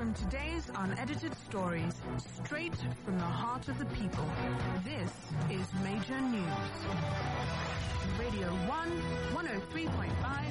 on today's unedited stories, straight from the heart of the people. This is Major News. Radio 1, 103.5